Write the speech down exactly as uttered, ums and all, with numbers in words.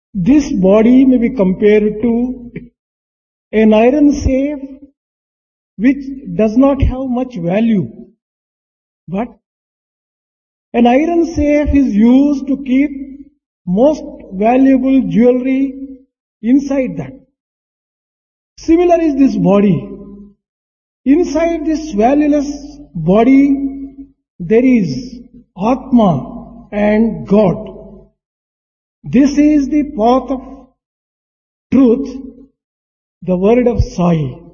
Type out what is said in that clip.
This body may be compared to an iron safe which does not have much value, but an iron safe is used to keep most valuable jewelry inside that. Similar is this body. Inside this valueless body, there is Atma and God. This is the path of truth, the word of Sai.